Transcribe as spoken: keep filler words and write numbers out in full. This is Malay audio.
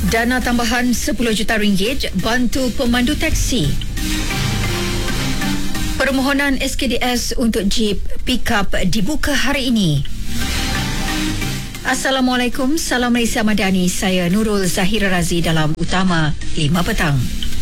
Dana tambahan sepuluh juta ringgit bantu pemandu taksi. Permohonan S K D S untuk Jeep Pickup dibuka hari ini. Assalamualaikum, salam Malaysia Madani. Saya Nurul Zahira Razi dalam Utama lima Petang.